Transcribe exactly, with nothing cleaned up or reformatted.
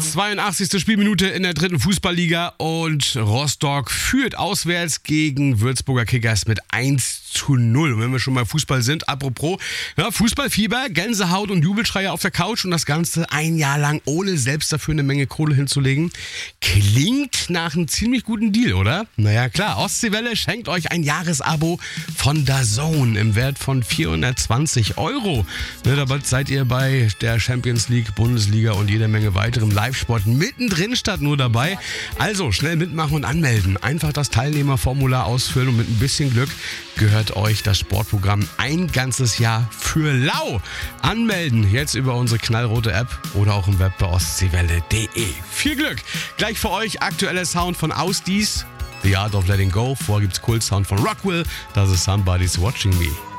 zweiundachtzigste Spielminute in der dritten Fußballliga und Rostock führt auswärts gegen Würzburger Kickers mit eins zu null. Und wenn wir schon mal Fußball sind, apropos, ja, Fußballfieber, Gänsehaut und Jubelschreie auf der Couch und das Ganze ein Jahr lang, ohne selbst dafür eine Menge Kohle hinzulegen. Klingt nach einem ziemlich guten Deal, oder? Naja, klar, Ostseewelle schenkt euch ein Jahresabo von D A Z N im Wert von vierhundertzwanzig Euro. Ne, damit seid ihr bei der Champions League, Bundesliga und jeder Menge weiterem Live-Sport mittendrin statt nur dabei. Also schnell mitmachen und anmelden. Einfach das Teilnehmerformular ausfüllen und mit ein bisschen Glück gehört euch das Sportprogramm ein ganzes Jahr für lau. Anmelden jetzt über unsere knallrote App oder auch im Web bei ostseewelle punkt de. Viel Glück! Gleich für euch aktueller Sound von Ausdies, The Art of Letting Go. Vorher gibt's Kult-Sound von Rockwell. Das ist Somebody's Watching Me.